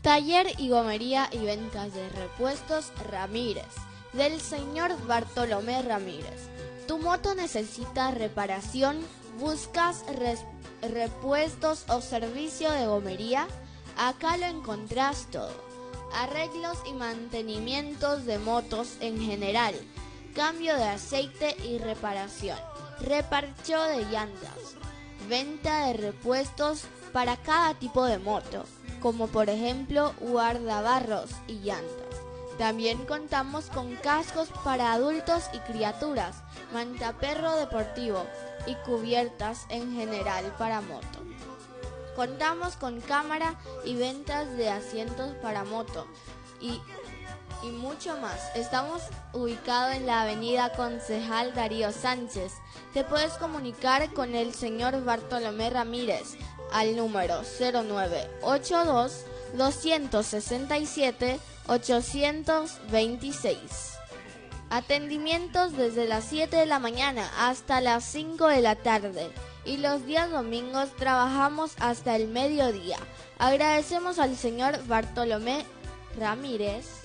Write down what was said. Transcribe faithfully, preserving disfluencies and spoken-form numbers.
Taller y gomería y ventas de repuestos Ramírez, del señor Bartolomé Ramírez. Tu moto necesita reparación, buscas res- repuestos o servicio de gomería, acá lo encontrás todo. Arreglos y mantenimientos de motos en general, cambio de aceite y reparación, reparcho de llantas, venta de repuestos para cada tipo de moto, como por ejemplo guardabarros y llantas. También contamos con cascos para adultos y criaturas, mantaperro deportivo y cubiertas en general para moto. Contamos con cámara y ventas de asientos para moto y, y mucho más. Estamos ubicados en la avenida Concejal Darío Sánchez. Te puedes comunicar con el señor Bartolomé Ramírez al número cero nueve ocho dos, dos seis siete, ocho dos seis. Atendimientos desde las siete de la mañana hasta las cinco de la tarde y los días domingos trabajamos hasta el mediodía. Agradecemos al señor Bartolomé Ramírez